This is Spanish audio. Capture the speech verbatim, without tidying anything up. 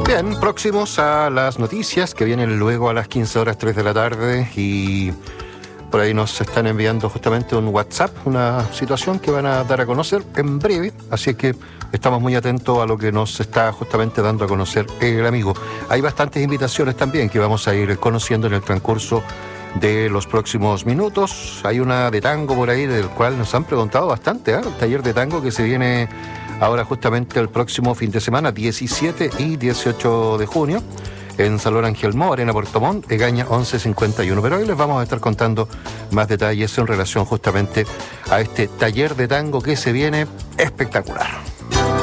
Bien, próximos a las noticias que vienen luego a las quince horas tres de la tarde, y por ahí nos están enviando justamente un WhatsApp, una situación que van a dar a conocer en breve, así que estamos muy atentos a lo que nos está justamente dando a conocer el amigo. Hay bastantes invitaciones también que vamos a ir conociendo en el transcurso de los próximos minutos. Hay una de tango por ahí del cual nos han preguntado bastante, ¿eh? El taller de tango que se viene ahora justamente el próximo fin de semana, diecisiete y dieciocho de junio, en Salón Ángel Mo, Arena Puerto Montt, Egaña once cincuenta y uno. Pero hoy les vamos a estar contando más detalles en relación justamente a este taller de tango que se viene espectacular.